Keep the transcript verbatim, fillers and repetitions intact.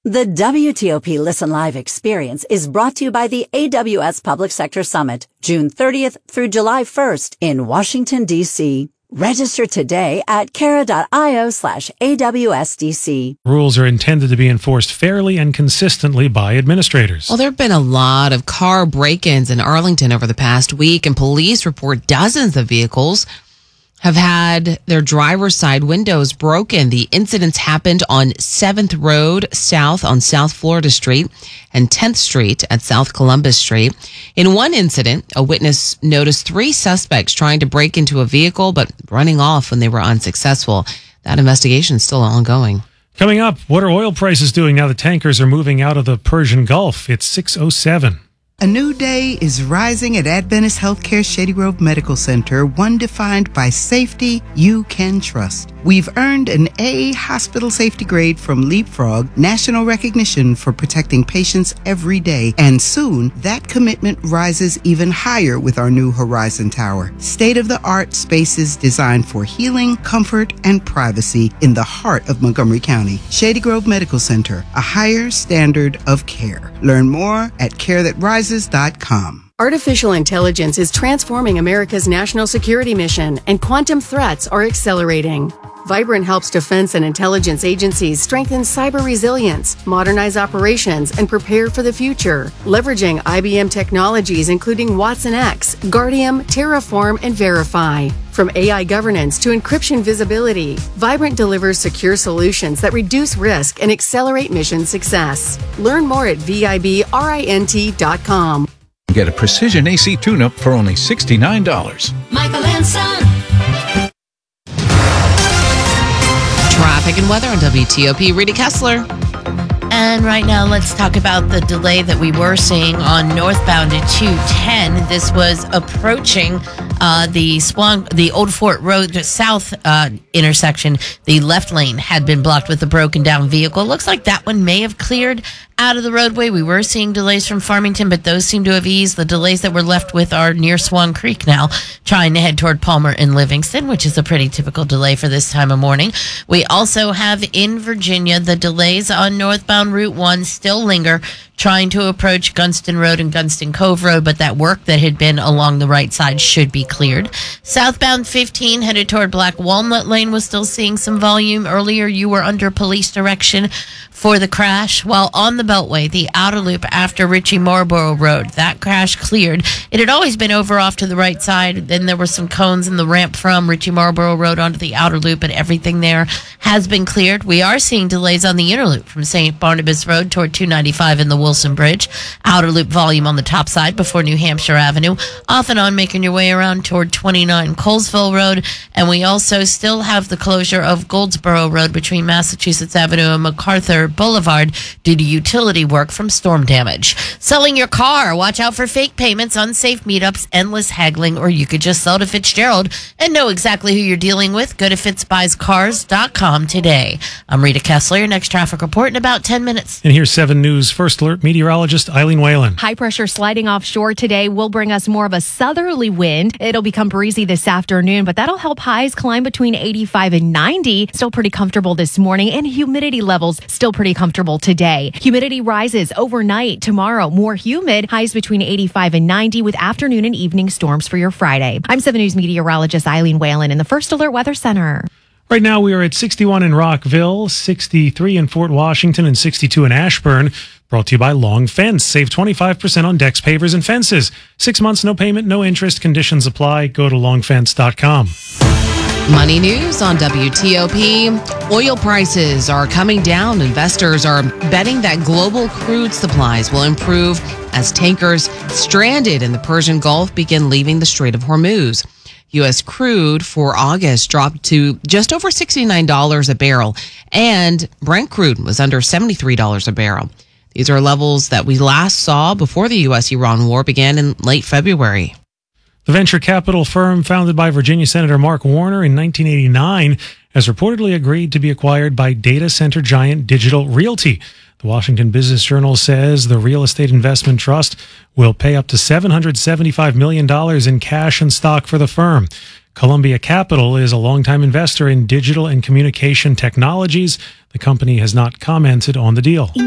The W T O P Listen Live experience is brought to you by the A W S Public Sector Summit, June thirtieth through July first in Washington, D C Register today at cara.io slash AWSDC. Rules are intended to be enforced fairly and consistently by administrators. Well, there have been a lot of car break-ins in Arlington over the past week, and police report dozens of vehicles have had their driver's side windows broken. The incidents happened on seventh Road South on South Florida Street and tenth Street at South Columbus Street. In one incident, a witness noticed three suspects trying to break into a vehicle but running off when they were unsuccessful. That investigation is still ongoing. Coming up, what are oil prices doing now that tankers are moving out of the Persian Gulf? It's six oh seven. A new day is rising at Adventist Healthcare Shady Grove Medical Center, one defined by safety you can trust. We've earned an A hospital safety grade from Leapfrog, national recognition for protecting patients every day. And soon, that commitment rises even higher with our new Horizon Tower. State-of-the-art spaces designed for healing, comfort, and privacy in the heart of Montgomery County. Shady Grove Medical Center, a higher standard of care. Learn more at care that rises dot com. Artificial intelligence is transforming America's national security mission, and quantum threats are accelerating. Vibrant helps defense and intelligence agencies strengthen cyber resilience, modernize operations, and prepare for the future. Leveraging I B M technologies including Watson X, Guardium, Terraform, and Verify. From A I governance to encryption visibility, Vibrant delivers secure solutions that reduce risk and accelerate mission success. Learn more at vibrint dot com. Get a precision A C tune-up for only sixty-nine dollars. Michael and Son. Traffic and weather on W T O P. Rita Kessler. And right now, let's talk about the delay that we were seeing on northbound at two ten. This was approaching uh, the Swan, the Old Fort Road South uh, intersection. The left lane had been blocked with a broken down vehicle. Looks like that one may have cleared out of the roadway. We were seeing delays from Farmington, but those seem to have eased. The delays that we're left with are near Swan Creek now, trying to head toward Palmer and Livingston, which is a pretty typical delay for this time of morning. We also have in Virginia the delays on northbound Route one still linger, trying to approach Gunston Road and Gunston Cove Road, but that work that had been along the right side should be cleared. Southbound fifteen headed toward Black Walnut Lane was still seeing some volume. Earlier, you were under police direction for the crash, while on the Beltway, the outer loop after Ritchie Marlboro Road, that crash cleared. It had always been over off to the right side. Then there were some cones in the ramp from Ritchie Marlboro Road onto the outer loop, but everything there has been cleared. We are seeing delays on the inner loop from Saint Barnabas Road toward two ninety-five in the Wilson Bridge. Outer loop volume on the top side before New Hampshire Avenue. Off and on making your way around toward twenty-nine Colesville Road. And we also still have the closure of Goldsboro Road between Massachusetts Avenue and MacArthur Boulevard due to utility work from storm damage. Selling your car. Watch out for fake payments, unsafe meetups, endless haggling, or you could just sell to Fitzgerald and know exactly who you're dealing with. Go to fitz buys cars dot com today. I'm Rita Kessler. Your next traffic report in about ten minutes. And here's seven News First Alert meteorologist Eileen Whalen. High pressure sliding offshore today will bring us more of a southerly wind. It'll become breezy this afternoon, but that'll help highs climb between eighty-five and ninety. Still pretty comfortable this morning, and humidity levels still pretty comfortable today. Humidity rises overnight tomorrow. More humid, highs between eighty-five and ninety with afternoon and evening storms for your Friday. I'm seven News meteorologist Eileen Whalen in the First Alert Weather Center. Right now, we are at sixty-one in Rockville, sixty-three in Fort Washington, and sixty-two in Ashburn. Brought to you by Long Fence. Save twenty-five percent on decks, pavers, and fences. Six months, no payment, no interest. Conditions apply. Go to long fence dot com. Money news on W T O P. Oil prices are coming down. Investors are betting that global crude supplies will improve as tankers stranded in the Persian Gulf begin leaving the Strait of Hormuz. U S crude for August dropped to just over sixty-nine dollars a barrel, and Brent crude was under seventy-three dollars a barrel. These are levels that we last saw before the U S Iran war began in late February. The venture capital firm founded by Virginia Senator Mark Warner in nineteen eighty-nine has reportedly agreed to be acquired by data center giant Digital Realty. The Washington Business Journal says the real estate investment trust will pay up to seven hundred seventy-five million dollars in cash and stock for the firm. Columbia Capital is a longtime investor in digital and communication technologies. The company has not commented on the deal.